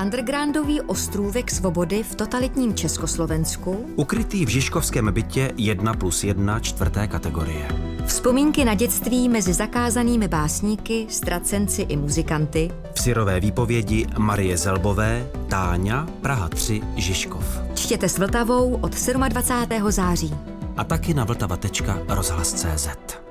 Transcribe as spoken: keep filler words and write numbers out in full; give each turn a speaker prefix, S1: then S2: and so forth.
S1: undergroundový ostrůvek svobody v totalitním Československu,
S2: ukrytý v žižkovském bytě jedna plus jedna čtvrté kategorie.
S1: Vzpomínky na dětství mezi zakázanými básníky, ztracenci i muzikanty,
S2: V syrové výpovědi Marie Zelbové, Táňa, Praha tři, Žižkov.
S1: čtěte s Vltavou od dvacátého sedmého září.
S2: A taky na vltava tečka rozhlas tečka cé zet.